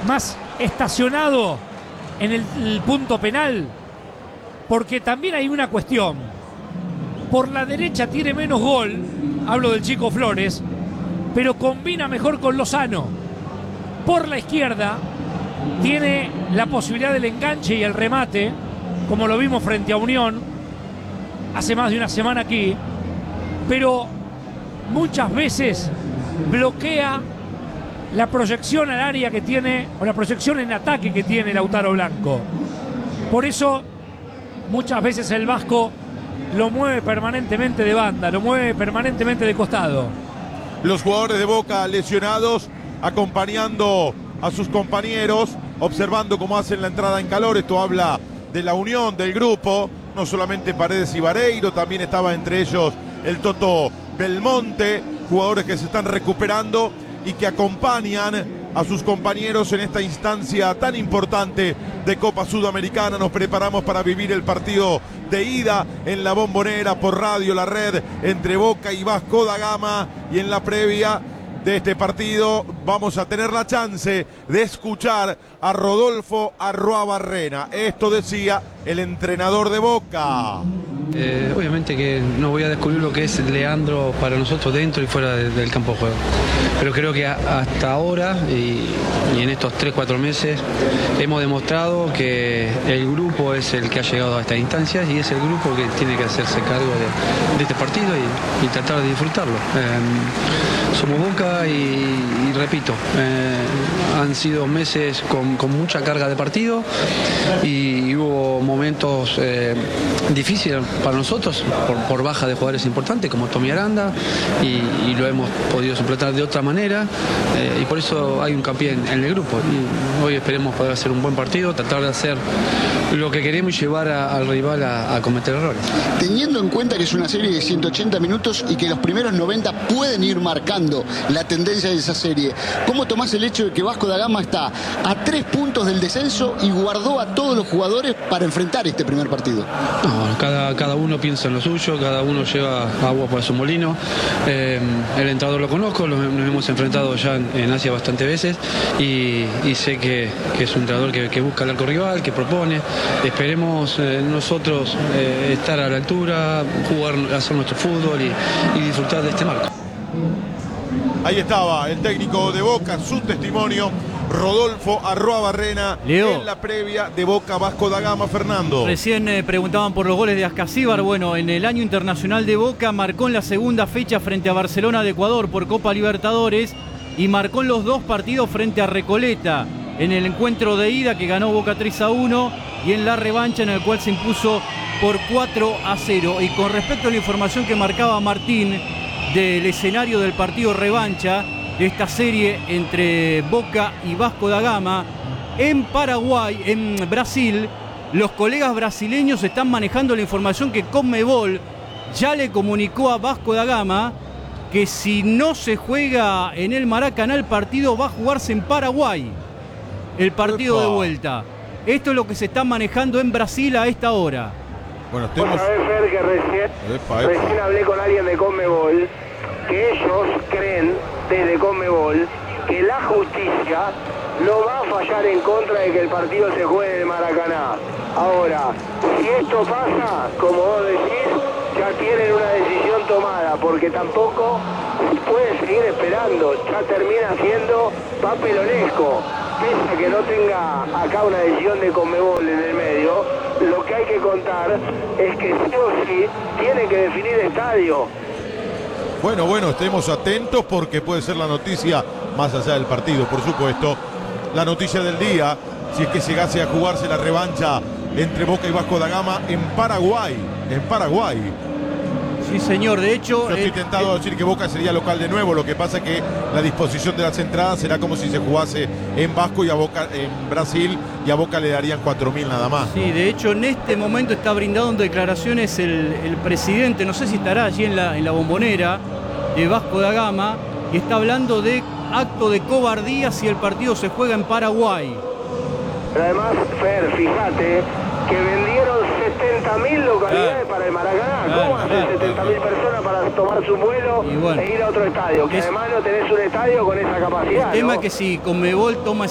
más estacionado en el punto penal, porque también hay una cuestión. Por la derecha tiene menos gol, hablo del Chico Flores, pero combina mejor con Lozano. Por la izquierda tiene la posibilidad del enganche y el remate, como lo vimos frente a Unión hace más de una semana aquí, pero muchas veces bloquea la proyección al área que tiene, o la proyección en ataque que tiene Lautaro Blanco. Por eso muchas veces el Vasco lo mueve permanentemente de banda, lo mueve permanentemente de costado. Los jugadores de Boca lesionados, acompañando a sus compañeros, observando cómo hacen la entrada en calor. Esto habla de la unión del grupo, no solamente Paredes y Vareiro, también estaba entre ellos el Toto Belmonte, jugadores que se están recuperando y que acompañan a sus compañeros en esta instancia tan importante de Copa Sudamericana. Nos preparamos para vivir el partido de ida en la Bombonera por Radio La Red entre Boca y Vasco da Gama, y en la previa de este partido vamos a tener la chance de escuchar a Rodolfo Arruabarrena. Esto decía el entrenador de Boca. Obviamente que no voy a descubrir lo que es Leandro para nosotros dentro y fuera del campo de juego, pero creo que hasta ahora y en estos 3-4 meses hemos demostrado que el grupo es el que ha llegado a estas instancias y es el grupo que tiene que hacerse cargo de este partido y tratar de disfrutarlo. Somos Boca y repito, han sido meses con mucha carga de partido y hubo momentos difíciles para nosotros por baja de jugadores importantes como Tommy Aranda y lo hemos podido suplantar de otra manera y por eso hay un hincapié en el grupo y hoy esperemos poder hacer un buen partido, tratar de hacer lo que queremos y llevar al rival a cometer errores. Teniendo en cuenta que es una serie de 180 minutos y que los primeros 90 pueden ir marcando la tendencia de esa serie, ¿cómo tomás el hecho de que Vasco da Gama está a 3 puntos del descenso y guardó a todos los jugadores para enfrentar este primer partido? No, cada uno piensa en lo suyo, cada uno lleva agua para su molino. El entrenador lo conozco, nos hemos enfrentado ya en Asia bastantes veces y sé que es un entrenador que busca el arco rival, que propone. Esperemos nosotros estar a la altura, jugar, hacer nuestro fútbol y disfrutar de este marco. Ahí estaba el técnico de Boca, su testimonio, Rodolfo Arruabarrena, en la previa de Boca Vasco da Gama. Fernando. Recién preguntaban por los goles de Ascasíbar. Bueno, en el año internacional de Boca marcó en la segunda fecha frente a Barcelona de Ecuador por Copa Libertadores y marcó en los 2 partidos frente a Recoleta, en el encuentro de ida que ganó Boca 3-1 y en la revancha en el cual se impuso por 4-0. Y con respecto a la información que marcaba Martín del escenario del partido revancha de esta serie entre Boca y Vasco da Gama, en Paraguay, en Brasil, los colegas brasileños están manejando la información que Conmebol ya le comunicó a Vasco da Gama que si no se juega en el Maracaná el partido va a jugarse en Paraguay, el partido de vuelta. Esto es lo que se está manejando en Brasil a esta hora. Bueno, Vos sabés, Fer, que recién hablé con alguien de Conmebol, que ellos creen desde Conmebol que la justicia no va a fallar en contra de que el partido se juegue en el Maracaná. Ahora, si esto pasa, como vos decís, ya tienen una decisión tomada, porque tampoco pueden seguir esperando, ya termina siendo papelonesco. Pese a que no tenga acá una decisión de Conmebol en el medio, lo que hay que contar es que sí o sí tiene que definir estadio. Bueno, estemos atentos porque puede ser la noticia más allá del partido, por supuesto. La noticia del día, si es que llegase a jugarse la revancha entre Boca y Vasco da Gama en Paraguay. Sí, señor, de hecho... Yo estoy tentado a decir que Boca sería local de nuevo, lo que pasa es que la disposición de las entradas será como si se jugase en Vasco y a Boca en Brasil, y a Boca le darían 4.000 nada más. Sí, de hecho en este momento está brindando declaraciones el presidente, no sé si estará allí en la Bombonera de Vasco da Gama, y está hablando de acto de cobardía si el partido se juega en Paraguay. Pero además, Fer, fíjate que vendieron 70.000 localidades para el Maracaná. ¿Cómo hacen 70.000 personas para tomar su vuelo e ir a otro estadio? Que además no tenés un estadio con esa capacidad. El tema ¿no? es que si Conmebol toma